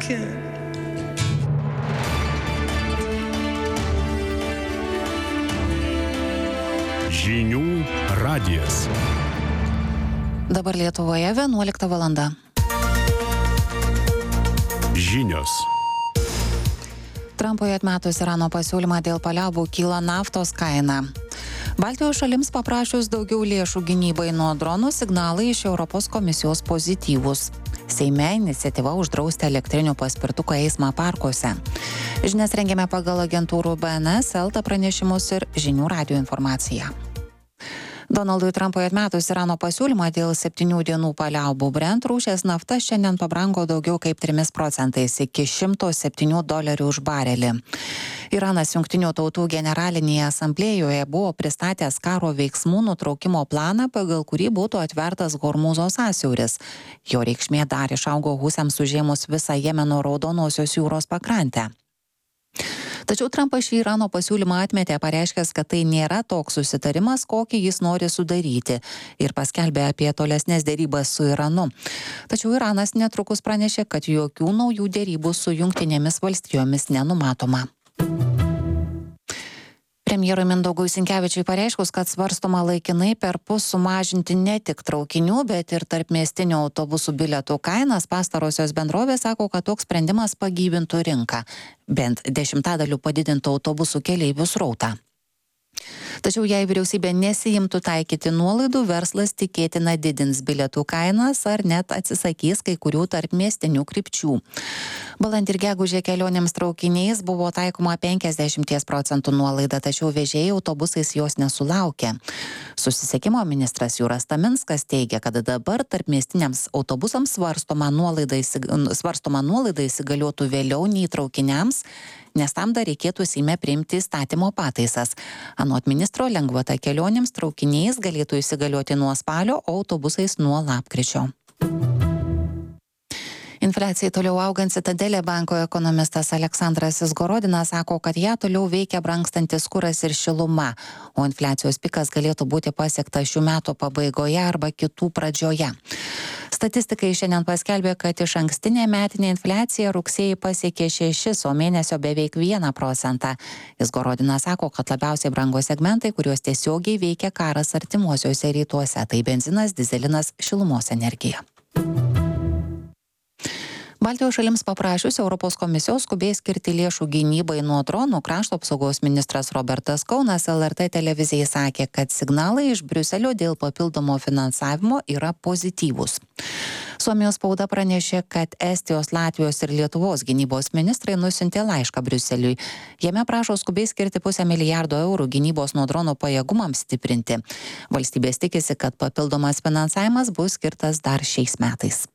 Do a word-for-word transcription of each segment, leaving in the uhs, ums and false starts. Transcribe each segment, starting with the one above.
can. Žinių radijas. Dabar Lietuvoje vienuolikta valanda. Žinios. Trampui atmetus Irano pasiūlymą dėl paliaubų kyla naftos kaina. Baltijos šalims paprašius daugiau lėšų gynybai nuo dronų, signalai iš Europos komisijos pozityvūs. Seime iniciatyva uždrausti elektrinių paspirtukų eismą parkuose. Žinias rengėme pagal agentūrų B N S, Elta pranešimus ir Žinių radijo informaciją. Donaldui Trampui atmetus Irano pasiūlymą dėl septynių dienų paliaubų, Brent rūšies nafta šiandien pabrango daugiau kaip trimis procentais iki šimto septynių dolerių už barelį. Iranas Jungtinių tautų generalinėje asamblėjoje buvo pristatęs karo veiksmų nutraukimo planą, pagal kurį būtų atvertas Hormūzo sąsiauris. Jo reikšmė dar išaugo husiams užėmus visą Jemeno Raudonosios jūros pakrantę. Tačiau Trumpas šį Irano pasiūlymą atmetė, pareiškęs, kad tai nėra toks susitarimas, kokį jis nori sudaryti, ir paskelbė apie tolesnės dėrybas su Iranu. Tačiau Iranas netrukus pranešė, kad jokių naujų dėrybų su Jungtinėmis valstijomis nenumatoma. Premjerui Mindaugui Sinkevičiui pareiškus, kad svarstoma laikinai perpus sumažinti ne tik traukinių, bet ir tarpmiestinių autobusų bilietų kainas, pastarosios bendrovės sako, kad toks sprendimas pagyvintų rinką, bent dešimtadaliu padidintų autobusų keleivių srautą. Tačiau jei vyriausybė nesijimtų taikyti nuolaidų, verslas tikėtina didins bilietų kainas ar net atsisakys kai kurių tarpmiestinių krypčių. Balandį ir gegužę kelionėms traukiniais buvo taikoma penkiasdešimties procentų nuolaida, tačiau vežėjai autobusais jos nesulaukė. Susisiekimo ministras Jūras Taminskas teigia, kad dabar tarpmiestiniams autobusams svarstoma nuolaida, svarstoma nuolaida įsigaliotų vėliau nei traukiniams, nes tam dar reikėtų Seime priimti įstatymo pataisas. Anot ministro, lengvata kelionėms traukiniais galėtų įsigalioti nuo spalio, o autobusais nuo lapkričio. Infliacijai toliau augant Citadele banko ekonomistas Aleksandras Izgorodinas sako, kad ją toliau veikia brangstantis kuras ir šiluma, o infliacijos pikas galėtų būti pasiektas šių metų pabaigoje arba kitų pradžioje. Statistikai šiandien paskelbė, kad iš ankstinė metinė infliacija rugsėjį pasiekė šešis, o mėnesio beveik vieną procentą. Izgorodinas sako, kad labiausiai brango segmentai, kuriuos tiesiogiai veikia karas artimuosiuose rytuose, tai benzinas, dizelinas, šilumos energija. Baltijos šalims paprašius Europos komisijos skubiai skirti lėšų gynybai nuo dronų, krašto apsaugos ministras Robertas Kaunas L R T televizijai sakė, kad signalai iš Briuselio dėl papildomo finansavimo yra pozityvūs. Suomijos spauda pranešė, kad Estijos, Latvijos ir Lietuvos gynybos ministrai nusiuntė laišką Briuseliui. Jame prašo skubiai skirti pusę milijardo eurų gynybos nuo dronų pajėgumams stiprinti. Valstybės tikisi, kad papildomas finansavimas bus skirtas dar šiais metais.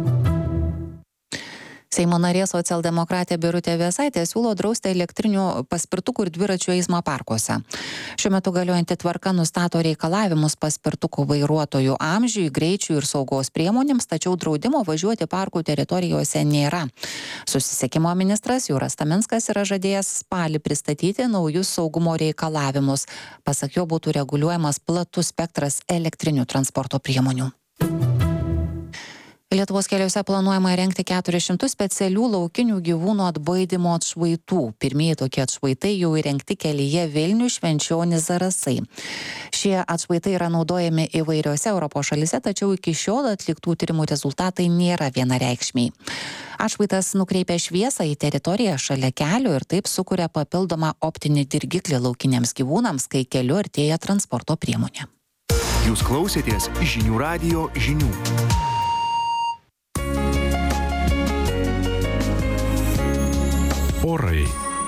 Seimo narė socialdemokratė Birutė Vėsaitė siūlo drausti elektrinių paspirtukų ir dviračių eismą parkuose. Šiuo metu galiojanti tvarka nustato reikalavimus paspirtukų vairuotojų amžiui, greičiui ir saugos priemonėms, tačiau draudimo važiuoti parkų teritorijose nėra. Susisiekimo ministras Jūras Taminskas yra žadėjęs spalį pristatyti naujus saugumo reikalavimus. Pasak jo būtų reguliuojamas platus spektras elektrinių transporto priemonių. Lietuvos keliuose planuojama įrengti keturis šimtus specialių laukinių gyvūnų atbaidymo atšvaitų. Pirmieji tokie atšvaitai jau įrengti kelyje Vilnius, Švenčionys, Zarasai. Šie atšvaitai yra naudojami įvairiose Europos šalyse, tačiau iki šiol atliktų tyrimų rezultatai nėra vienareikšmiai. Atšvaitas nukreipia šviesą į teritoriją šalia kelio ir taip sukuria papildomą optinį dirgiklį laukiniams gyvūnams, kai keliu artėja transporto priemonė. Jūs klausėtės Žinių radijo žinių. Orai.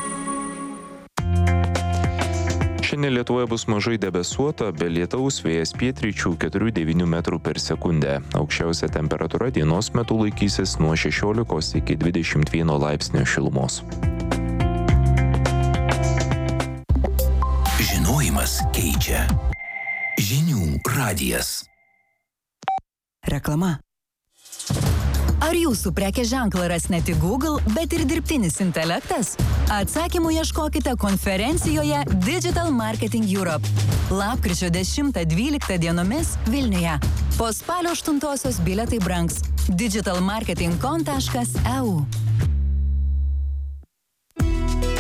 Šiandien Lietuvoje bus mažai debesuota, be lietaus, vėjas pietryčių keturių devynių metrų per sekundę. Aukščiausia temperatūra dienos metu laikysis nuo šešiolikos iki dvidešimt vieno laipsnio šilumos. Žinojimas keičia. Žinių radijas. Reklama. Ar jūsų prekės ženklą ras ne tik Google, bet ir dirbtinis intelektas? Atsakymų ieškokite konferencijoje Digital Marketing Europe. Lapkričio dešimtą dvyliktą dienomis Vilniuje. Po spalio aštuntosios bilietai brangs. digital marketing com taškas e u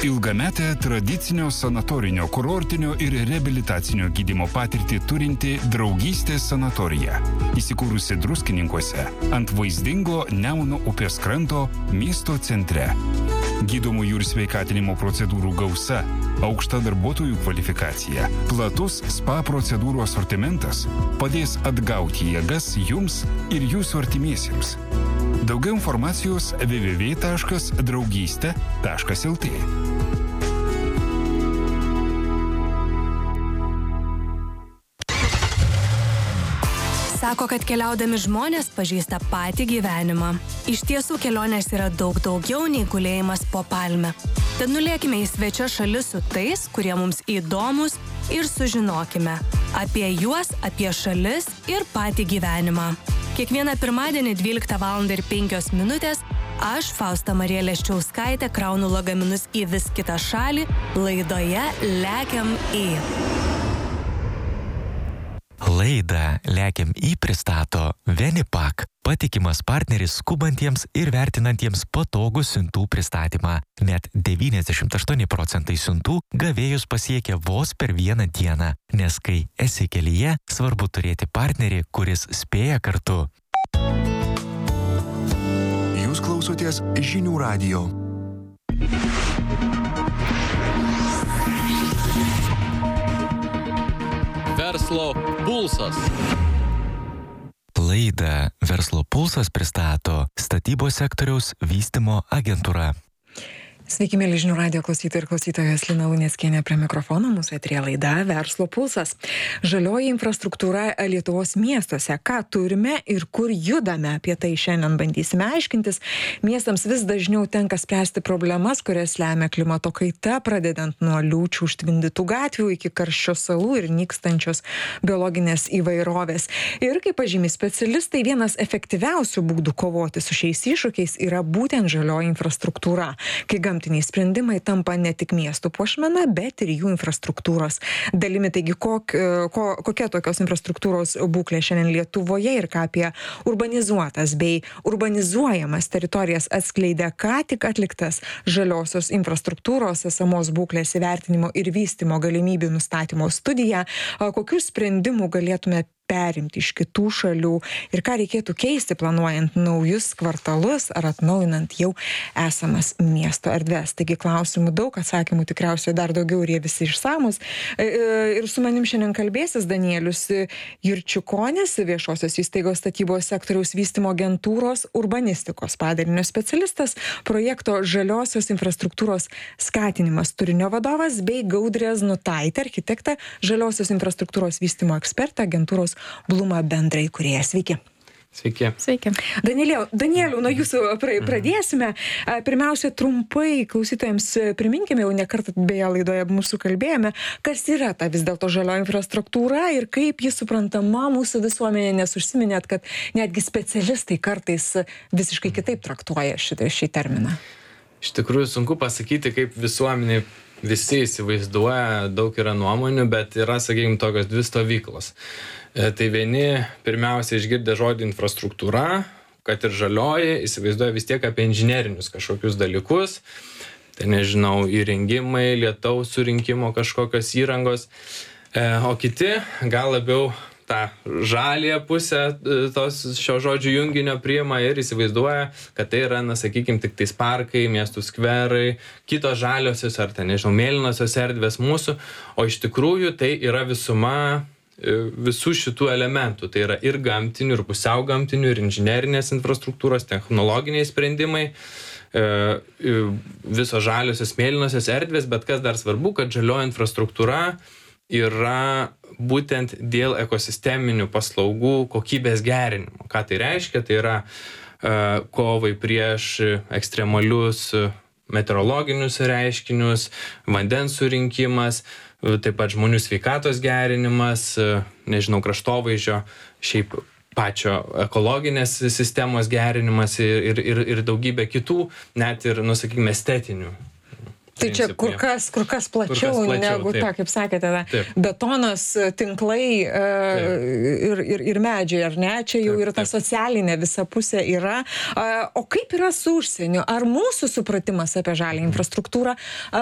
Ilgametę tradicinio sanatorinio, kurortinio ir reabilitacinio gydymo patirtį turinti Draugystės sanatorija. Įsikūrusi Druskininkuose ant vaizdingo Nemuno upės kranto miesto centre. Gydomųjų ir sveikatinimo procedūrų gausa, aukšta darbuotojų kvalifikacija, platus spa procedūrų asortimentas padės atgauti jėgas jums ir jūsų artimiesiems. Daugiau informacijos w w w taškas draugystė taškas l t. Sako, kad keliaudami žmonės pažįsta patį gyvenimą. Iš tiesų kelionės yra daug daugiau nei gulėjimas po palme. Tad nulėkime į svečią šalis su tais, kurie mums įdomus ir sužinokime apie juos, apie šalis ir patį gyvenimą. Kiekvieną pirmadienį dvyliktą valandą ir penkios minutės aš, Fausta Marija Leščiauskaitė, kraunu lagaminus į vis kitą šalį laidoje Lekiam į. Laidą Lekiam į pristato Venipak, patikimas partneris skubantiems ir vertinantiems patogų siuntų pristatymą. Net devyniasdešimt aštuoni procentai siuntų gavėjus pasiekia vos per vieną dieną, nes kai esi kelyje, svarbu turėti partnerį, kuris spėja kartu. Jūs klausotės Žinių radijo. Verslo pulsas. Laidą Verslo pulsas pristato statybos sektoriaus vystymo agentūra. Sveiki, mėly Žinių radijo klausytojai ir klausytojos, Lina Luneckienė prie mikrofono, mūsų eteryje laida Verslo pulsas. Žalioji infrastruktūra Lietuvos miestuose. Ką turime ir kur judame? Apie tai šiandien bandysime aiškintis. Miestams vis dažniau tenka spręsti problemas, kurias lemia klimato kaita, pradedant nuo liūčių užtvindytų gatvių iki karščio salų ir nykstančios biologinės įvairovės. Ir kaip pažymi specialistai, vienas efektyviausių būdų kovoti su šiais iššūkiais yra būtent žalioji infrastruktūra. Kai gamtiniai sprendimai tampa ne tik miestų puošmena, bet ir jų infrastruktūros dalimi. Taigi, kok, ko, kokia tokios infrastruktūros būklė šiandien Lietuvoje ir ką apie urbanizuotas bei urbanizuojamas teritorijas atskleidė ką tik atliktas žaliosios infrastruktūros esamos būklės įvertinimo ir vystymo galimybių nustatymo studija, kokių sprendimų galėtume perimti iš kitų šalių ir ką reikėtų keisti planuojant naujus kvartalus ar atnaujinant jau esamas miesto erdves. Taigi klausimų daug, atsakymų tikriausiai dar daugiau ir jie visi išsamus. Ir su manim šiandien kalbėsis Danielius Jurčiukonis, viešosios įstaigos statybos sektoriaus vystymo agentūros urbanistikos padalinio specialistas, projekto žaliosios infrastruktūros skatinimas turinio vadovas bei Gaudrė Znutaitė, architektė, žaliosios infrastruktūros vystymo ekspertė, agentūros Bluma bendrai įkūrėja. Sveiki. Sveiki. Sveiki. Danieliau, Danieliau, nuo jūsų pradėsime. Pirmiausia, trumpai klausytojams priminkime, jau ne kartą beje laidoje mūsų kalbėjome, kas yra ta vis dėlto žalioji infrastruktūra ir kaip ji suprantama mūsų visuomenė, nes užsiminėt, kad netgi specialistai kartais visiškai kitaip traktuoja šitą, šį terminą. Iš tikrųjų, sunku pasakyti, kaip visuomenė visi įsivaizduoja, daug yra nuomonių, bet yra, sakykime, tokios dvi stovyklos. Tai vieni pirmiausia išgirdę žodį infrastruktūra, kad ir žalioji, įsivaizduoja vis tiek apie inžinerinius kažkokius dalykus. Tai nežinau, įrengimai, lietaus surinkimo kažkokios įrangos. O kiti gal labiau tą žalėją pusę tos šio žodžių junginio priima ir įsivaizduoja, kad tai yra, na, sakykime, tik tais parkai, miestų skverai, kitos žaliosios ar ten, nežinau, mėlynosios erdvės mūsų, o iš tikrųjų tai yra visuma visų šitų elementų. Tai yra ir gamtinių, ir pusiau gamtinių, ir inžinerinės infrastruktūros, technologiniai sprendimai, visos žaliosios mėlynosios erdvės, bet kas dar svarbu, kad žalioji infrastruktūra yra būtent dėl ekosisteminių paslaugų kokybės gerinimo. Ką tai reiškia? Tai yra uh, kovai prieš ekstremalius meteorologinius reiškinius, vandens surinkimas, taip pat žmonių sveikatos gerinimas, nežinau, kraštovaizdžio, šiaip pačio ekologinės sistemos gerinimas ir, ir, ir daugybė kitų, net ir, nu, sakykime, estetinių Tai čia kur kas, kur kas plačiau, kur kas plačiau negu taip. Ta, kaip sakėte, taip. Betonas, tinklai ir, ir, ir medžiai, ar ne? Čia jau taip, ir ta socialinė visa pusė yra. O kaip yra su užsieniu? Ar mūsų supratimas apie žalią infrastruktūrą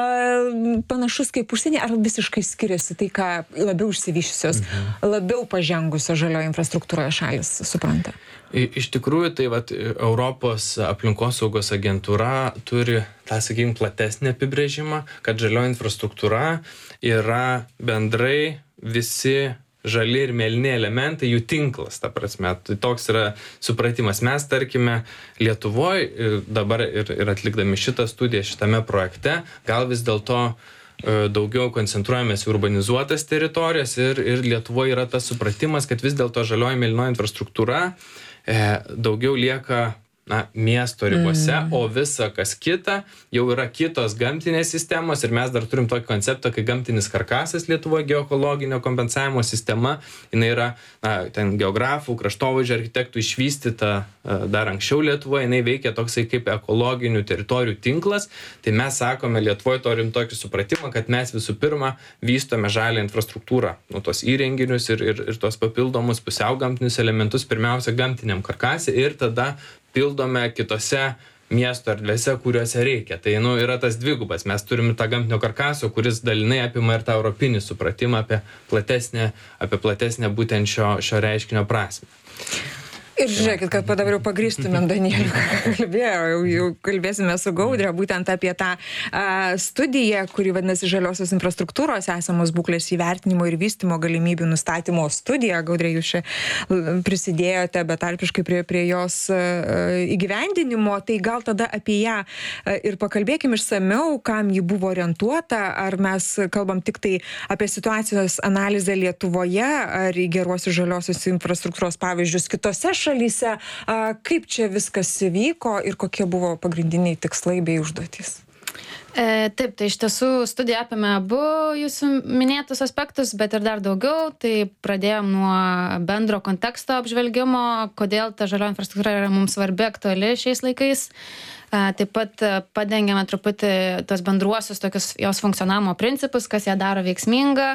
panašus kaip užsienį, ar visiškai skiriasi tai, ką labiau išsivyščiusios, mhm. labiau pažengusios žalioje infrastruktūroje šalis supranta? Iš tikrųjų, tai vat, Europos aplinkosaugos agentūra turi tą, sakykime, platesnį apibrėžimą, kad žalioji infrastruktūra yra bendrai visi žali ir mėlyni elementai, jų tinklas, ta prasme. Tai toks yra supratimas. Mes, tarkime, Lietuvoje dabar ir, ir atlikdami šitą studiją šitame projekte, gal vis dėlto daugiau koncentruojamės į urbanizuotas teritorijas ir, ir Lietuvoje yra tas supratimas, kad vis dėlto žalioji mėlynoji infrastruktūra e, daugiau lieka na, miesto ribose, mm. o visa kas kita jau yra kitos gamtinės sistemos ir mes dar turim tokį konceptą, kai gamtinis karkasas Lietuvoje geoekologinio kompensavimo sistema, jinai yra na, ten geografų, kraštovaizdžio architektų išvystyta dar anksčiau Lietuvoje, jinai veikia toksai kaip ekologinių teritorijų tinklas, tai mes sakome Lietuvoje turim tokį supratimą, kad mes visų pirma vystome žalią infrastruktūrą, nu, tos įrenginius ir, ir, ir tos papildomus pusiau gamtinius elementus, pirmiausia gamtiniam karkase ir tada pildome kitose miesto erdvėse, kuriuose reikia. Tai nu, yra tas dvigubas. Mes turime tą gamtinio karkaso, kuris dalinai apima ir tą europinį supratimą apie platesnę, apie platesnę būtent šio, šio reiškinio prasmę. Ir žiūrėkit, kad dabar jau pagrįstumėm Danielių, ką kalbėjau, jau, jau kalbėsime su Gaudre būtent apie tą a, studiją, kuri vadinasi žaliosios infrastruktūros esamos būklės įvertinimo ir vystymo galimybių nustatymo studija. Gaudre, jūs čia prisidėjote betarpiškai prie, prie jos a, įgyvendinimo, tai gal tada apie ją a, ir pakalbėkim išsamiau, kam ji buvo orientuota, ar mes kalbam tik tai apie situacijos analizę Lietuvoje, ar į geruosius žaliosios infrastruktūros pavyzdžius kitose šalyse. šalyse, kaip čia viskas vyko ir kokie buvo pagrindiniai tikslai bei užduotys? E, taip, tai iš tiesų studija apėmė abu jūsų minėtus aspektus, bet ir dar daugiau. Tai pradėjom nuo bendro konteksto apžvelgimo, kodėl ta žalioji infrastruktūra yra mums svarbi, aktuali šiais laikais. E, taip pat padengėme truputį tos bendruosius tokius jos funkcionavimo principus, kas ją daro veiksmingą.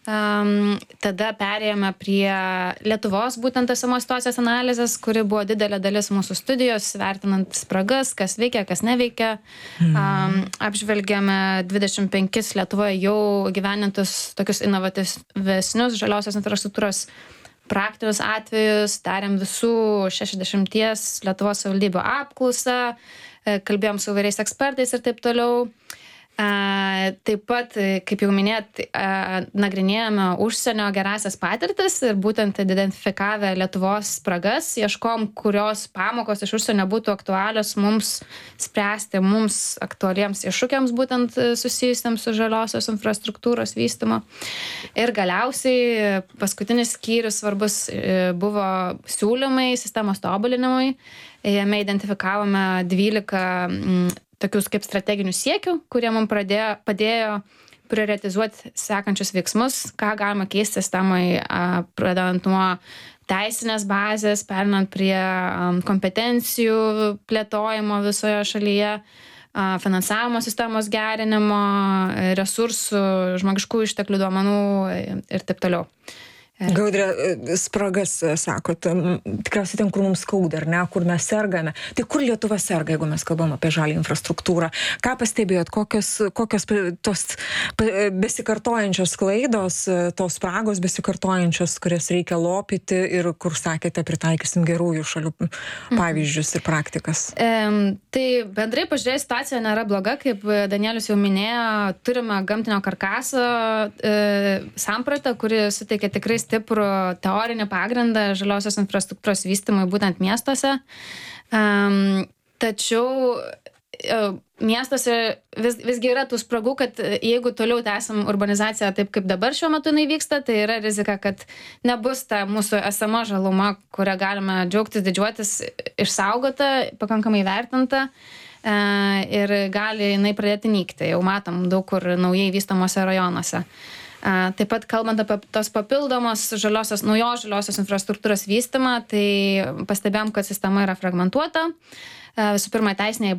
Um, tada perėjome prie Lietuvos būtent esamos situacijos analizės, kuri buvo didelė dalis mūsų studijos, vertinant spragas, kas veikia, kas neveikia. Mm. Um, apžvelgėme dvidešimt penkis Lietuvoje jau gyvenintus tokius inovatyvesnius žaliosios infrastruktūros praktinius atvejus, darėm visų šešiasdešimties Lietuvos savivaldybių apklausą, kalbėjom su įvairiais ekspertais ir taip toliau. Uh, taip pat, kaip jau minėt, uh, nagrinėjome užsienio gerasias patirtis ir būtent identifikavę Lietuvos spragas, ieškom, kurios pamokos iš užsienio būtų aktualios mums spręsti, mums aktualiems iššūkiams būtent susijusiams su žaliosios infrastruktūros vystymu. Ir galiausiai paskutinis skyrius svarbus buvo siūlymai sistemos tobulinimui. Jame identifikavome dvylika tokius kaip strateginių siekių, kurie mums pradėjo, padėjo prioritizuoti sekančius veiksmus, ką galima keisti sistemai, pradedant nuo teisinės bazės, perinant prie kompetencijų plėtojimo visoje šalyje, finansavimo sistemos gerinimo, resursų, žmogiškų išteklių duomenų ir taip toliau. Gaudre, spragas, sakot, tikriausiai ten, kur mums skauda, ar ne, kur mes sergame. Tai kur Lietuva serga, jeigu mes kalbam apie žalią infrastruktūrą? Ką pastebėjot, kokios, kokios tos besikartojančios klaidos, tos spragos besikartojančios, kurias reikia lopyti ir kur, sakėte, pritaikysim gerųjų šalių pavyzdžius ir praktikas? E, tai bendrai pažiūrėjus, situacija nėra bloga, kaip Danielius jau minėjo, turime gamtinio karkaso e, sampratą, kuri suteikia tikrai stiprų teorinį pagrindą žaliosios infrastruktūros vystymui būtent miestuose. Um, tačiau uh, miestuose vis, visgi yra tų spragų, kad jeigu toliau tęsim urbanizaciją taip, kaip dabar šiuo metu jinai vyksta, tai yra rizika, kad nebus ta mūsų esama žaluma, kurią galime džiaugtis, didžiuotis, išsaugota, pakankamai vertinta. Uh, ir gali jinai pradėti nykti. Jau matom daug kur naujai vystomuose rajonuose. Taip pat kalbant apie tos papildomos žaliosios, naujos žaliosios infrastruktūros vystymą, tai pastebėjom, kad sistema yra fragmentuota. visų pirma teisiniai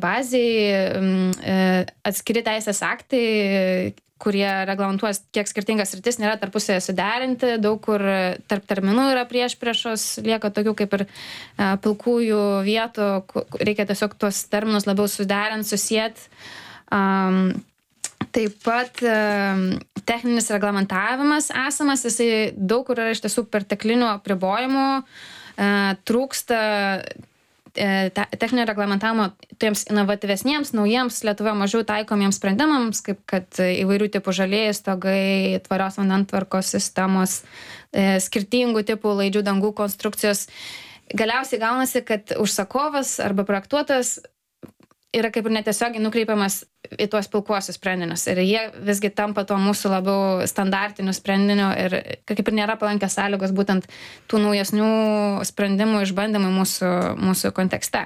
baziai, atskiri teisės aktai, kurie reglamentuos, kiek skirtingas sritis nėra tarpusėje suderinti, daug kur tarp terminų yra priešpriešos, lieka tokių kaip ir pilkųjų vietų, reikia tiesiog tuos terminus labiau suderinti, susijęti. Um, taip pat um, techninis reglamentavimas esamas, jisai daug kur yra iš tiesų perteklinių apribojimų, uh, trūksta techninio reglamentavimo tiems inovatyvesniems, naujiems Lietuvoje mažiau taikomiems sprendimams, kaip kad įvairių tipų žalieji stogai, tvarios vandentvarkos sistemos, skirtingų tipų laidžių dangų konstrukcijos. Galiausiai gaunasi, kad užsakovas arba projektuotojas yra kaip ir netiesiogiai nukreipiamas į tuos pilkuosius sprendinius. Ir jie visgi tampa tuo mūsų labiau standartiniu sprendiniu ir kaip ir nėra palankios sąlygos būtent tų naujesnių sprendimų išbandymui mūsų, mūsų kontekste.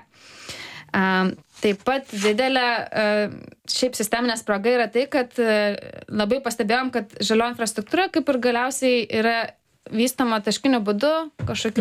Taip pat didelė šiaip sisteminė spraga yra tai, kad labai pastebėjom, kad žalioji infrastruktūra kaip ir galiausiai yra vystoma taškiniu būdu, kažkokių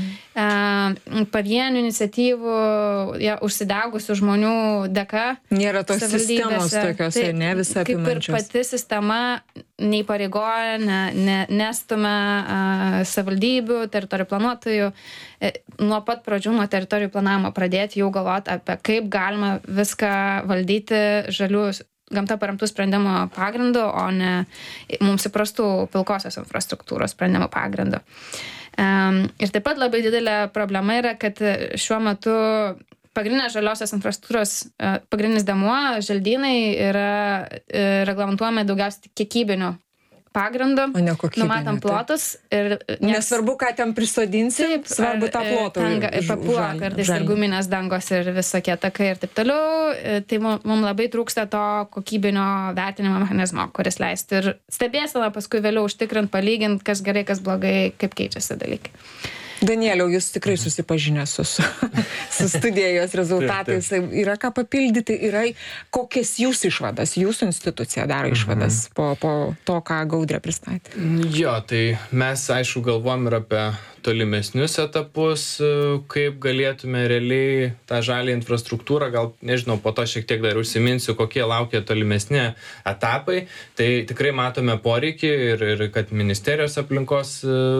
mm. e, pavienių iniciatyvų, ja, užsidegusių žmonių dėka. Nėra tos sistemos tokios, tai, ne visą apimančios. Kaip ir pati sistema neįpareigoja, ne, ne, nestumia e, savivaldybių, teritorijų planuotojų. E, nuo pat pradžių, nuo teritorijų planavimo pradėti jau galvoti apie kaip galima viską valdyti žalių gamta paremtų sprendimo pagrindu, o ne mums įprastų pilkosios infrastruktūros sprendimo pagrindu. Um, ir taip pat labai didelė problema yra, kad šiuo metu pagrindinės žaliosios infrastruktūros pagrindinis dėmuo, želdynai yra reglamentuojami daugiausiai kiekybiniu pagrindu, numatom plotus. Ir nes, nesvarbu, ką ten prisodinsi, taip, svarbu tą plotą. Papuo, kartais ir guminės dangos ir visokie takai ir taip toliau. Tai mums labai trūksta to kokybinio vertinimo mechanizmo, kuris leistų ir stebėseną paskui vėliau užtikrint, palygint, kas gerai, kas blogai, kaip keičiasi dalykai. Danieliau, jūs tikrai susipažinęs su, su studijos rezultatais. Taip, taip. Yra ką papildyti, yra kokias jūs išvadas, jūsų institucija daro išvadas mhm. po, po to, ką Gaudrė pristatė. Jo, tai mes, aišku, galvom ir apie tolimesnius etapus, kaip galėtume realiai tą žalią infrastruktūrą, gal, nežinau, po to šiek tiek dar užsiminsiu, kokie laukia tolimesni etapai. Tai tikrai matome poreikį ir, ir kad ministerijos aplinkos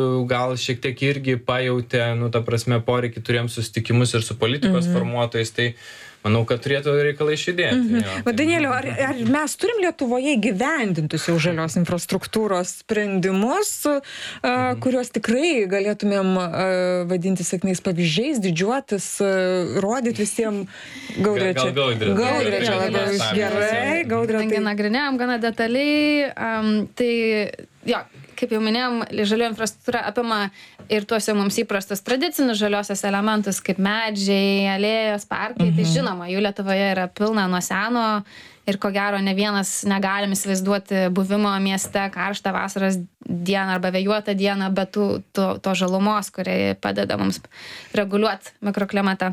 gal šiek tiek irgi pajautė, nu, ta prasme, poreikį, turėjom susitikimus ir su politikos mm-hmm. formuotojais, tai manau, kad turėtų reikalai išjudėti. Mm-hmm. Va, Danieliau, ar, ar mes turim Lietuvoje įgyvendintus jau žalios infrastruktūros sprendimus, mm-hmm. uh, kuriuos tikrai galėtumėm uh, vadinti sėkmės pavyzdžiais, didžiuotis, uh, rodyti visiems Gaudrė čia. Gal Gaudrė. Gaudrė čia labai gerai. Gaudrė tai nagrinėjom gana detaliai. Um, tai, jo, kaip jau minėjom, žalioji infrastruktūra apima ir tuos jau mums įprastus tradicinius žaliosios elementus, kaip medžiai, alėjos, parkai. Mhm. Tai žinoma, jų Lietuvoje yra pilna nuo seno ir ko gero ne vienas negalim įsivaizduoti buvimo mieste karštą vasaros dieną arba vėjuotą dieną, bet tų, to, to žalumos, kurie padeda mums reguliuoti mikroklimatą.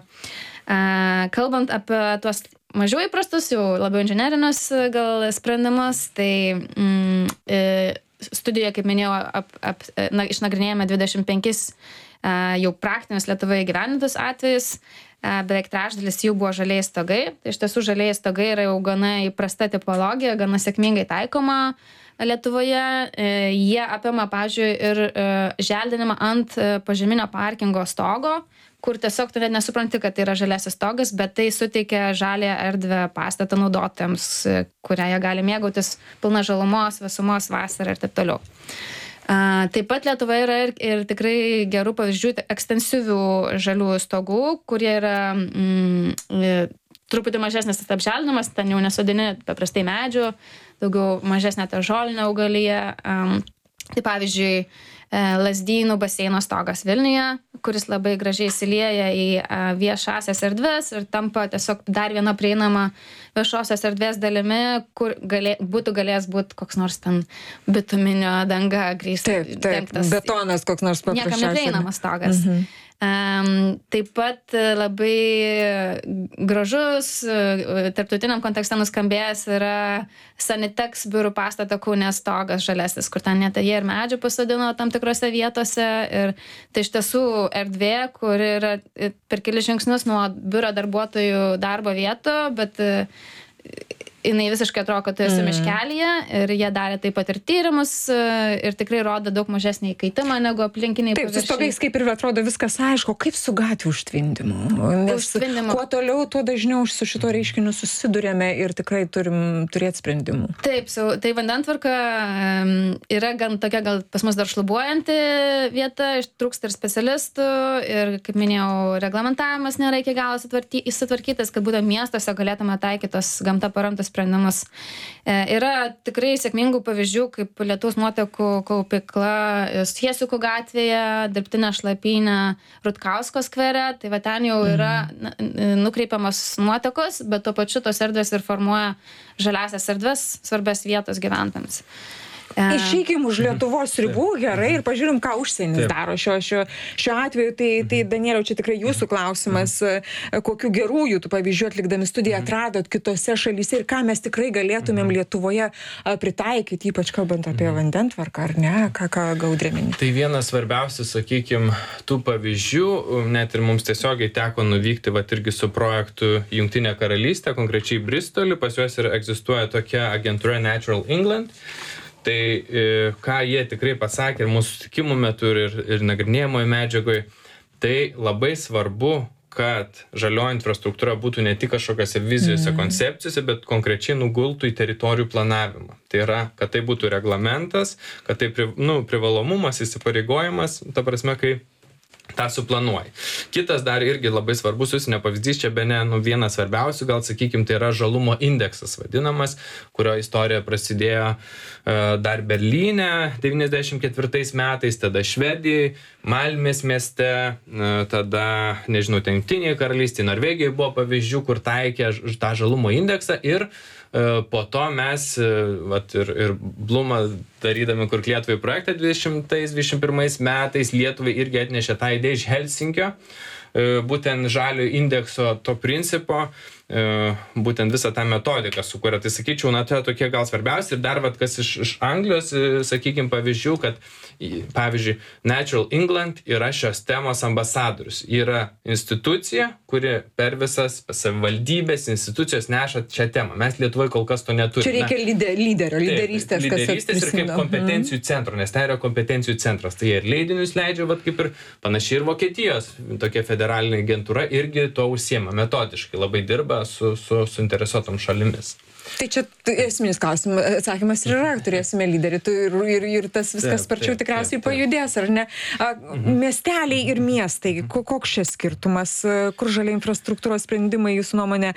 Uh, kalbant apie tuos mažiau įprastus, jau labiau inžinerinius gal sprendimus, tai mm, e, studijoje, kaip minėjau, ap, ap, na, išnagrinėjame dvidešimt penkis uh, jau praktinius Lietuvoje gyvenintus atvejus, uh, beveik trečdalis jų buvo žalieji stogai. Tai iš tiesų žalieji stogai yra jau gana įprasta tipologija, gana sėkmingai taikoma Lietuvoje. Uh, jie apima, pavyzdžiui, ir uh, želdinimą ant uh, pažeminio parkingo stogo, kur tiesiog tu net nesupranti, kad tai yra žaliasis stogas, bet tai suteikia žalę erdvę pastatą naudotojams, kurią jie gali mėgautis pilna žalumos, vėsumos vasarą ir taip toliau. Taip pat Lietuvoje yra ir, ir tikrai gerų pavyzdžių ekstensyvių žalių stogų, kurie yra mm, truputį mažesnis tas apželdinimas, ten jau nesodini paprastai medžių, daugiau mažesnė ta žolinė augalija. Tai pavyzdžiui, Lazdynų baseino stogas Vilniuje, kuris labai gražiai įsilieja į viešasias erdves ir tampa tiesiog dar viena prieinama viešosios erdvės dalimi, kur galė, būtų galėjęs būti koks nors ten bituminio danga grįstas. Taip, taip, betonas koks nors paprasčiausiai. Niekam neprieinamas stogas. Mhm. Um, taip pat labai gražus, tarptautiniam kontekste nuskambėjęs yra Sanitex biurų pastato Kaune stogas žalesis, kur ten net jie ir medžių pasodino tam tikrų tikrose vietose ir tai iš tiesų erdvė, kur yra per kelis žingsnius nuo biuro darbuotojų darbo vietų, bet jinai visiškai atrodo, kad tu esi mm. miškelyje ir jie darė taip pat ir tyrimus ir tikrai rodo daug mažesnį įkaitimą negu aplinkiniai paviršiai. Taip, su stogais kaip ir atrodo viskas aišku, kaip su gatvių užtvindymu. Nes užtvindymu. Kuo toliau, tuo dažniau su šito reiškiniu susidurėme ir tikrai turim turėti sprendimų. Taip, su, tai vandentvarka yra gan tokia gal pas mus dar šlubuojanti vieta, trūksta ir specialistų ir, kaip minėjau, reglamentavimas nėra iki galo įsitvarkytas, kad būtent miestuose galėtume taikytos gamta paremtus sprendimus. E, yra tikrai sėkmingų pavyzdžių, kaip lietaus nuotekų kaupykla Siesikų gatvėje, dirbtinė šlapynė Rutkausko skvere, tai va ten jau yra nukreipiamas nuotekos, bet tuo pačiu tos erdvės ir formuoja žaliasias erdvės, svarbias vietos gyventojams. Išeikim už Lietuvos ribų, gerai, ir pažiūrim, ką užsienis Taip. daro šio, šio, šiuo atveju. Tai, tai Danieliau, čia tikrai jūsų klausimas, kokių gerųjų tų pavyzdžių atlikdami studiją atradot kitose šalyse ir ką mes tikrai galėtumėm Lietuvoje pritaikyti, ypač kalbant apie vandentvarką, ar ne, ką, ką Gaudrė mini. Tai vienas svarbiausių, sakykim, tų pavyzdžių, net ir mums tiesiogiai teko nuvykti, va, irgi su projektu Jungtinė karalystė, konkrečiai Bristolį, pas juos ir egzistuoja tokia agentūra Natural England. Tai ką jie tikrai pasakė ir mūsų susitikimų metu ir, ir nagrinėjamoje medžiagoje, tai labai svarbu, kad žalioji infrastruktūra būtų ne tik kažkokiose vizijose, mm. koncepcijose, bet konkrečiai nugultų į teritorijų planavimą. Tai yra, kad tai būtų reglamentas, kad tai pri, nu, privalomumas, įsipareigojimas, ta prasme, kai tą suplanuoji. Kitas dar irgi labai svarbus užsienio pavyzdys, čia bene nu, vienas svarbiausių, gal sakykim, tai yra žalumo indeksas vadinamas, kurio istorija prasidėjo uh, dar Berlyne devyniasdešimt ketvirtais metais, tada Švedijai, Malmės mieste, uh, tada, nežinau, ten Jungtinėje karalystėje, Norvegijoje buvo pavyzdžių, kur taikė tą žalumo indeksą ir po to mes, vat, ir, ir Blumą darydami Kurk Lietuvai projektą dvidešimtais dvidešimt pirmais metais Lietuvai irgi atnešė tą idėją iš Helsinkio, būtent žalio indekso to principo, būtent visą tą metodiką sukuria. Tai sakyčiau, na, tai tokie gal svarbiausi. Ir dar, vat, kas iš, iš Anglijos, sakykim, pavyzdžių, kad, pavyzdžiui, Natural England yra šios temos ambasadorius. Yra institucija, kuri per visas savivaldybės institucijos neša šią temą. Mes Lietuvoje kol kas to neturime. Čia reikia lyder, lyderio, lyderystės, taip, lyderystės ir kaip kompetencijų mm. centro, nes tai yra kompetencijų centras. Tai ir leidinius leidžia, vat, kaip ir panašiai ir Vokietijos, tokia federalinė agentūra irgi to užsiema metodiškai, labai dirba su, su suinteresuotom šalimis. Tai čia esminis klausimas, atsakymas ir yra, turėsime lyderį ir, ir, ir tas viskas sparčiau tikriausiai pajudės, ar ne? Mhm. Miesteliai ir miestai, koks čia skirtumas, kur žalia infrastruktūros sprendimai jūsų nuomonė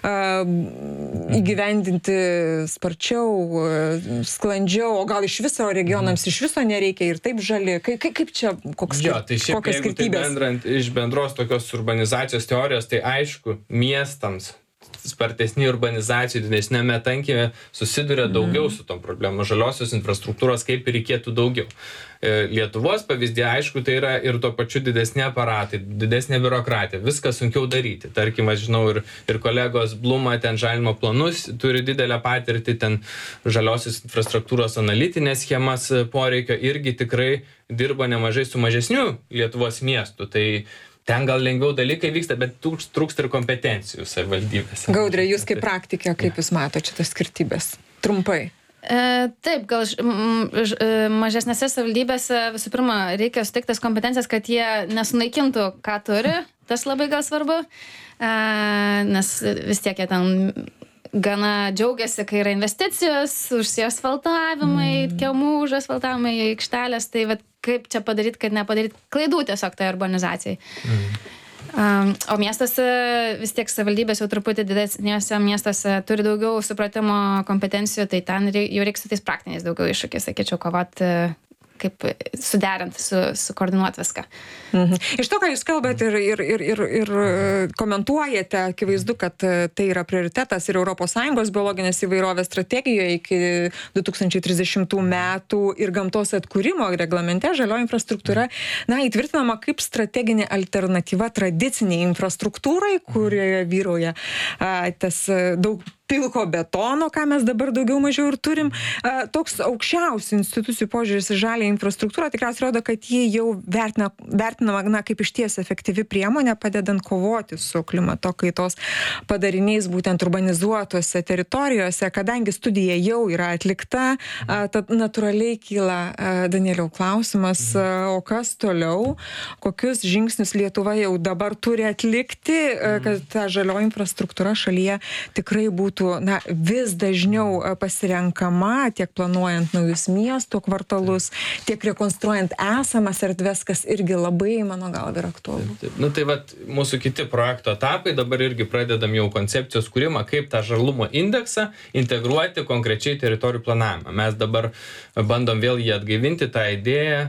įgyvendinti sparčiau, sklandžiau, o gal iš viso regionams iš viso nereikia ir taip žali, kaip, kaip čia, koks, jo, tai šiaip, kokios skirtybės? Tai bendrant iš bendros tokios urbanizacijos teorijos, tai aišku, miestams spartesnį urbanizacijų, didesnėme tankime susiduria daugiau su tom problemom. Žaliosios infrastruktūros kaip ir reikėtų daugiau. Lietuvos pavyzdė, aišku, tai yra ir tuo pačiu didesnė aparatai, didesnė biurokratija, viską sunkiau daryti. Tarkim, aš žinau, ir, ir kolegos Bluma ten žalimo planus turi didelę patirtį, ten žaliosios infrastruktūros analitinės schemas poreikio irgi tikrai dirba nemažai su mažesniu Lietuvos miestu. Tai ten gal lengviau dalykai vyksta, bet trūksta ir kompetencijų savivaldybėse. Gaudrė, jūs kaip praktikė, kaip jūs matote šitas skirtybės? Trumpai. E, taip, gal ž, m, ž, mažesnėse savivaldybėse visų pirma reikia suteikti tas kompetencijas, kad jie nesunaikintų, ką turi. Tas labai gal svarbu, e, nes vis tiek jie ten gana džiaugiasi, kai yra investicijos, užsiasfaltavimai, mm. kiemų užasfaltavimai, aikštelės, tai vat, kaip čia padaryti, kad nepadaryti klaidų tiesiog tai urbanizacijai. Mm. Um, o miestuose vis tiek savivaldybės jau truputį didesniuose miestuose turi daugiau supratimo kompetencijų, tai ten jau reikia su tais praktiniais daugiau iššūkiais, sakyčiau, kovoti, kaip suderint, su, sukoordinuoti viską. Mhm. Iš to, ką jūs kalbat ir, ir, ir, ir, ir komentuojate, akivaizdu, kad tai yra prioritetas ir Europos Sąjungos biologinės įvairovės strategijoje iki du tūkstančiai trisdešimtų metų ir gamtos atkūrimo reglamente žalioji infrastruktūra, na, įtvirtinama kaip strateginė alternatyva tradiciniai infrastruktūrai, kurioje vyrauja a, tas daug pilko betono, ką mes dabar daugiau mažiau ir turim. Toks aukščiausių institucijų požiūris į žalią infrastruktūrą tikriausiai rodo, kad jie jau vertina, vertinama na, kaip išties efektyvi priemonė, padedant kovoti su klimato kaitos padariniais būtent urbanizuotose teritorijose. Kadangi studija jau yra atlikta, tad natūraliai kyla, Danieliau, klausimas, o kas toliau, kokius žingsnius Lietuva jau dabar turi atlikti, kad ta žalioji infrastruktūra šalyje tikrai būtų na, vis dažniau pasirenkama, tiek planuojant naujus miesto kvartalus, tiek rekonstruojant esamas erdves, kas irgi labai, mano galva, yra aktualu. Nu, tai vat, mūsų kiti projekto etapai, dabar irgi pradedam jau koncepcijos kūrimą, kaip tą žalumo indeksą integruoti konkrečiai teritorijų planavimą. Mes dabar bandom vėl jį atgaivinti, tą idėją,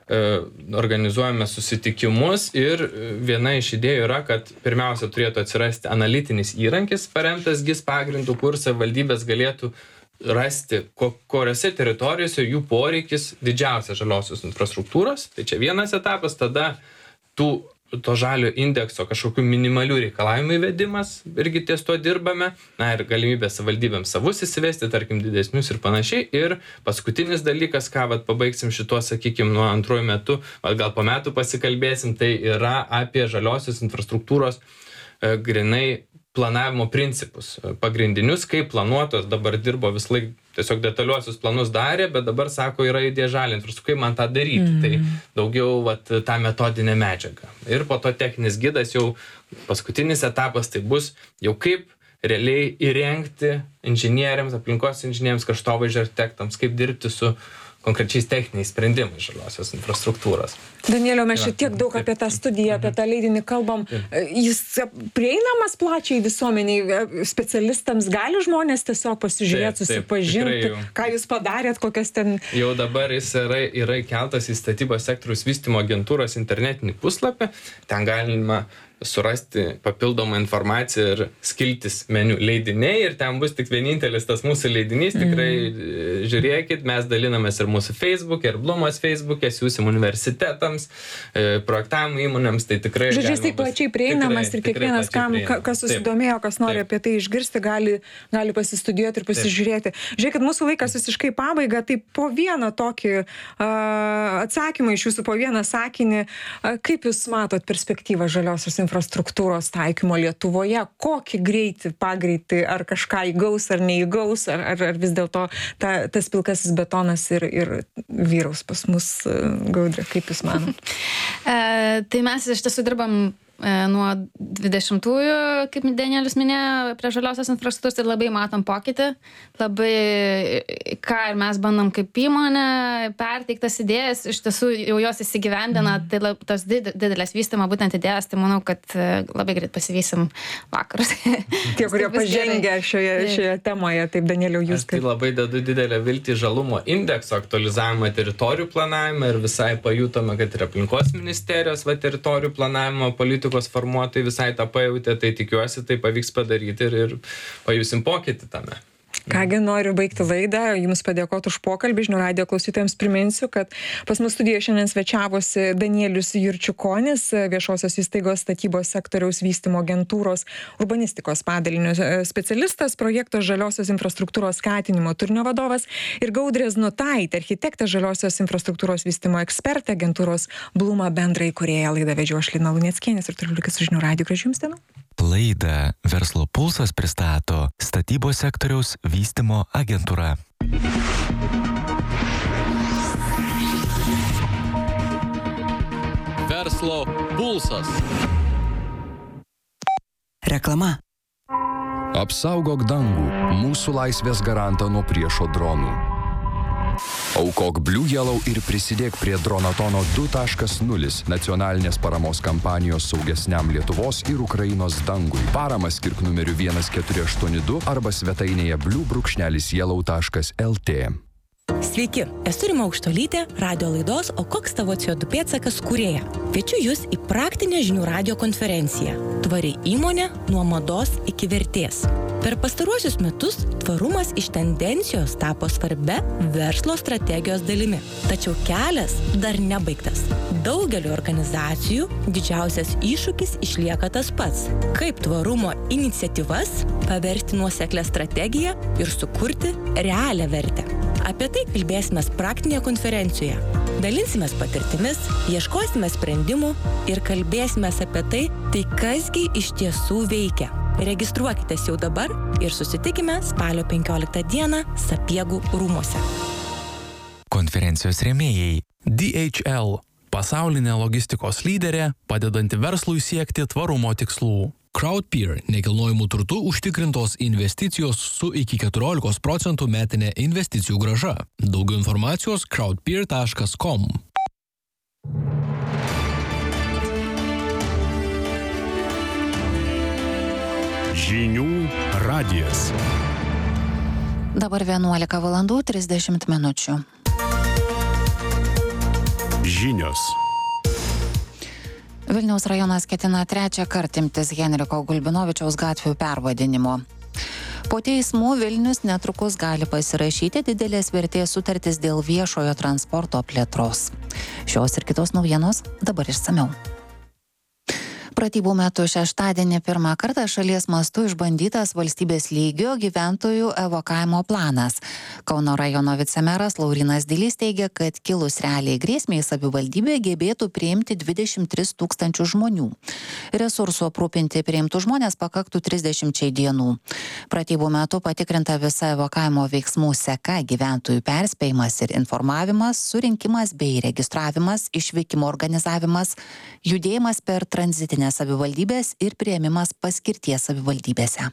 organizuojame susitikimus ir viena iš idėjų yra, kad pirmiausia turėtų atsirasti analitinis įrankis paremtas G I S pagrindų, kur savivaldybės galėtų rasti, kuriuose teritorijose jų poreikis didžiausia žaliosios infrastruktūros. Tai čia vienas etapas, tada tų to žalio indekso kažkokių minimalių reikalavimų įvedimas, irgi ties to dirbame, na ir galimybė savivaldybėms savus įsivesti, tarkim, didesnius ir panašiai. Ir paskutinis dalykas, ką vat pabaigsim šituo, sakykim, nuo antrųjų metų, gal po metų pasikalbėsim, tai yra apie žaliosios infrastruktūros e, grinai planavimo principus, pagrindinius, kaip planuotos, dabar dirbo vis laik, tiesiog detaliuosius planus darė, bet dabar sako, yra idėja žalia infrastruktūra, kaip man tą daryti, mm. tai daugiau vat, tą metodinę medžiagą. Ir po to techninis gidas jau paskutinis etapas, tai bus jau kaip realiai įrengti inžinieriams, aplinkos inžinieriams, kraštovaizdžio architektams, kaip dirbti su konkrečiais techniniais sprendimais žaliosios infrastruktūros. Danieliau, mes čia tiek daug apie tą studiją, apie tą leidinį kalbam. Jis prieinamas plačiai visuomeniai, specialistams gali žmonės tiesiog pasižiūrėti, susipažinti, ką jūs padarėt, kokias ten... Jau dabar jis yra, yra keltas į statybos sektoriaus vystymo agentūros internetinį puslapį, ten galima surasti papildomą informaciją ir skiltis meniu leidiniai ir ten bus tik vienintelis tas mūsų leidinys, tikrai mm. žiūrėkit, mes dalinamės ir mūsų Facebook'e, ir Blumos Facebook'e, siūsim universitetams, projektavimo įmonėms, tai tikrai... Žodžiu, jis taip plačiai prieinamas tikrai, ir kiekvienas, kam, kas susidomėjo, kas nori Taip. Apie tai išgirsti, gali, gali pasistudijuoti ir pasižiūrėti. Taip. Žiūrėkit, mūsų laikas visiškai pabaiga, tai po vieną tokį uh, atsakymą iš jūsų, po vieną sakinį, uh, kaip jūs matot perspektyvą žaliosios infrastruktūros taikymo Lietuvoje, kokį greitį, pagreitį, ar kažką įgaus, ar neįgaus, ar, ar, ar vis dėlto ta, tas pilkasis betonas ir, ir vyraus pas mus, Gaudrė, kaip jūs manot? e, tai mes iš tiesų dirbam nuo dvidešimtųjų, kaip Danielius minėjo, prie žaliosios infrastruktūros, tai labai matom pokytį, labai ką ir mes bandom kaip įmonė perteiktas idėjas, iš tiesų jau jos įsigyvendina, mm. tai lab, tos did, didelės vystymo būtent idėjas, tai manau, kad labai greit pasivysim vakarus. Tie, kurie pažengia šioje, šioje temoje, taip Danieliau, jūs kaip... Tai labai dedu didelę viltį žalumo indekso aktualizavimą teritorijų planavimą ir visai pajutome, kad ir aplinkos ministerijos va, teritorijų planavimo politikų formuotojai visai tą pajautė, tai tikiuosi, tai pavyks padaryti ir, ir pajusim pokytį tame. Kągi, noriu baigti laidą, jums padėkoti už pokalbį, žinių radijo klausytojams priminsiu, kad pas mus studijoje šiandien svečiavosi Danielius Jurčiukonis, viešosios įstaigos statybos sektoriaus vystymo agentūros urbanistikos padalinio specialistas, projekto žaliosios infrastruktūros skatinimo turinio vadovas ir Gaudrė Znutaitė, architektė žaliosios infrastruktūros vystymo ekspertė, agentūros Bluma bendrai įkūrėja. Laidą vedžiau aš Lina Luneckienė ir toliau likit su žinių radiju. Gražių jums dienų. Laidą Verslo pulsas pristato statybos sektoriaus vystymo agentūra. Verslo pulsas. Reklama. Apsaugok dangų, mūsų laisvės garantą nuo priešo dronų. Aukok Blue Yellow ir prisidėk prie Dronatono du taškas nulis nacionalinės paramos kampanijos saugesniam Lietuvos ir Ukrainos dangui. Paramą skirk numeriu vienas keturi aštuoni du arba svetainėje blue yellow taškas l t. Sveiki, esu Rima Aukštuolytė, radio laidos O koks tavo C O du pėdsakas kūrėja. Kviečiu jūs į praktinę žinių radijo konferenciją. Tvari įmonė nuo mados iki vertės. Per pastaruosius metus tvarumas iš tendencijos tapo svarbia verslo strategijos dalimi. Tačiau kelias dar nebaigtas. Daugeliu organizacijų didžiausias iššūkis išlieka tas pats. Kaip tvarumo iniciatyvas paversti nuoseklę strategiją ir sukurti realią vertę. Apie tai kalbėsime praktinėje konferencijoje. Dalinsimės patirtimis, ieškosime sprendimų ir kalbėsime apie tai, tai kasgi iš tiesų veikia. Registruokitės jau dabar ir susitikime spalio penkioliktą dieną Sapiegų rūmuose. Konferencijos rėmėjai D H L – pasaulinė logistikos lyderė, padedanti verslui siekti tvarumo tikslų. Crowdpeer – nekilnojamų turtų užtikrintos investicijos su iki keturiolikos procentų metinė investicijų grąža. Daugiau informacijos crowdpeer taškas com. Žinių radijas. Dabar vienuolika valandų trisdešimt minučių. Žinios. Vilniaus rajonas ketina trečią kartą imtis Henriko Gulbinovičiaus gatvių pervadinimo. Po teismų Vilnius netrukus gali pasirašyti didelės vertės sutartis dėl viešojo transporto plėtros. Šios ir kitos naujienos dabar išsamiau. Pratybų metu šeštadienį pirmą kartą šalies mastu išbandytas valstybės lygio gyventojų evakavimo planas. Kauno rajono vicemeras Laurynas Dilys teigia, kad kilus realiai grėsmei savivaldybė gebėtų priimti dvidešimt tris tūkstančius žmonių. Resursų aprūpinti priimtų žmonės pakaktų trisdešimčiai dienų. Pratybų metu patikrinta visa evakavimo veiksmų seka, gyventojų perspėjimas ir informavimas, surinkimas bei registravimas, išvykimo organizavimas, judėjimas per tranzitinę savivaldybės ir priėmimas paskirties savivaldybėse.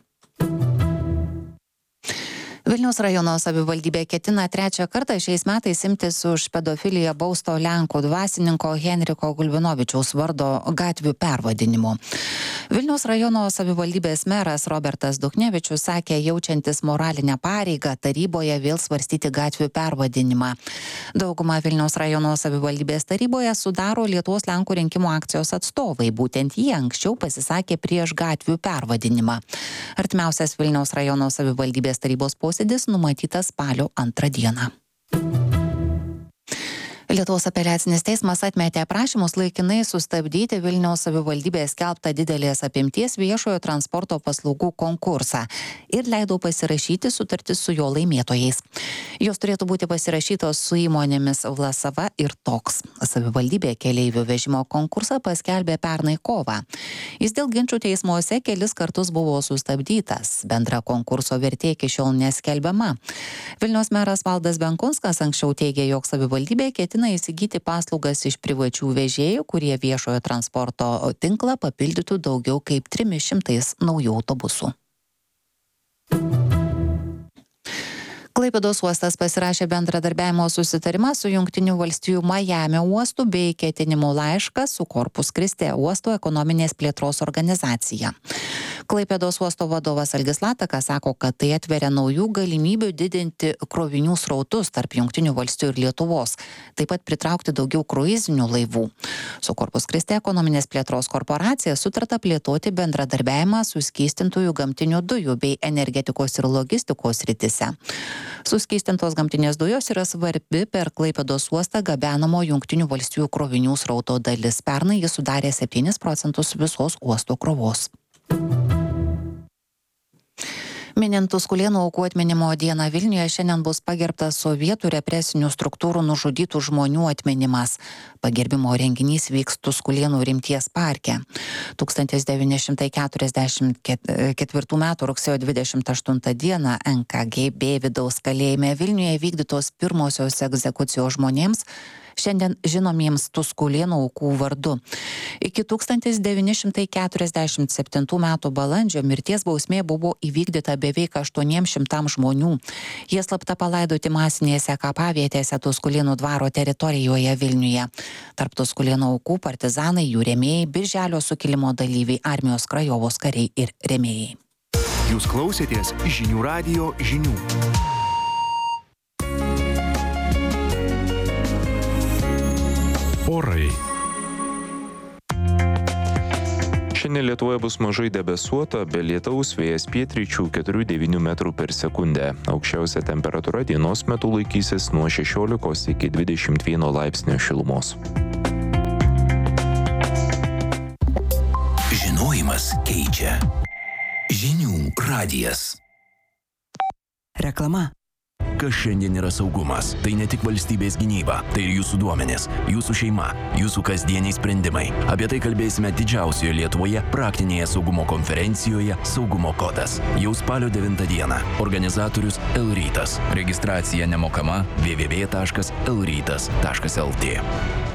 Vilniaus rajono savivaldybė ketina trečią kartą šiais metais imtis už pedofiliją bausto Lenkų dvasininko Henriko Gulbinovičiaus vardo gatvių pervadinimo. Vilniaus rajono savivaldybės meras Robertas Duchnevičius sakė, jaučiantis moralinę pareigą taryboje vėl svarstyti gatvių pervadinimą. Daugumą Vilniaus rajono savivaldybės taryboje sudaro Lietuvos Lenkų rinkimų akcijos atstovai. Būtent jie anksčiau pasisakė prieš gatvių pervadinimą. Artimiausias Vilniaus rajono savivaldybės tarybos posėdis numatytas spalio antrą dieną. Lietuvos apeliacinis teismas atmetė prašymus laikinai sustabdyti Vilniaus savivaldybės skelbtą didelės apimties viešojo transporto paslaugų konkursą ir leido pasirašyti sutartis su jo laimėtojais. Jos turėtų būti pasirašytos su įmonėmis Vlasava ir Toks. Savivaldybė keleivių vežimo konkursą paskelbė pernai kovą. Jis dėl ginčų teismuose kelis kartus buvo sustabdytas. Bendra konkurso vertė iki šiol neskelbiama. Vilniaus meras Valdas Benkunskas anksčiau teigė, jog savivaldybė ketina įsigyti paslaugas iš privačių vežėjų, kurie viešojo transporto tinklą papildytų daugiau kaip trimis šimtais naujų autobusų. Klaipėdos uostas pasirašė bendradarbiavimo susitarimą su Jungtinių valstijų Majamio uostu bei ketinimų laišką su Corpus Christi uosto ekonominės plėtros organizacija. Klaipėdos uosto vadovas Algis Latakas sako, kad tai atveria naujų galimybių didinti krovinių srautus tarp Jungtinių valstijų ir Lietuvos, taip pat pritraukti daugiau kruizinių laivų. Su Corpus Christi ekonominės plėtros korporacija sutarta plėtoti bendradarbiavimą suskystintųjų gamtinių dujų bei energetikos ir logistikos srityse. Suskystintos gamtinės dujos yra svarbi per Klaipėdos uostą gabenamo Jungtinių valstijų krovinių srauto dalis. Pernai jis sudarė septynis procentus visos uosto krovos. Minint Tuskulėnų aukų atminimo dieną Vilniuje šiandien bus pagerbtas sovietų represinių struktūrų nužudytų žmonių atminimas. Pagerbimo renginys vyks Tuskulėnų Rimties parke. tūkstantis devyni šimtai keturiasdešimt ketvirtų metų rugsėjo dvidešimt aštuntą dieną N K G B vidaus kalėjime Vilniuje vykdytos pirmosios egzekucijos žmonėms, šiandien žinomiems Tuskulėnų aukų vardu. Iki tūkstantis devyni šimtai keturiasdešimt septintų metų balandžio mirties bausmė buvo įvykdyta beveik aštuoniems šimtams žmonių. Jie slapta palaidoti masinėse kapavietėse Tuskulėnų dvaro teritorijoje Vilniuje. Tarp Tuskulėnų aukų partizanai, jų rėmėjai, Birželio sukilimo dalyviai, armijos Krajovos kariai ir rėmėjai. Jūs klausėtės žinių radijo žinių. Orai. Šiandien Lietuvoje bus mažai debesuota, be lietaus, vėjas pietryčių keturi devyni metrų per sekundę. Aukščiausia temperatūra dienos metu laikysis nuo šešiolikos iki dvidešimt vieno laipsnio šilumos. Žinojimas keičia. Žinių radijas. Reklama. Kas šiandien yra saugumas? Tai ne tik valstybės gynyba, tai ir jūsų duomenys, jūsų šeima, jūsų kasdieniai sprendimai. Apie tai kalbėsime didžiausioje Lietuvoje praktinėje saugumo konferencijoje Saugumo kodas. Jau spalio devintą dieną. Organizatorius L-rytas. Registracija nemokama w w w taškas l rytas taškas l t.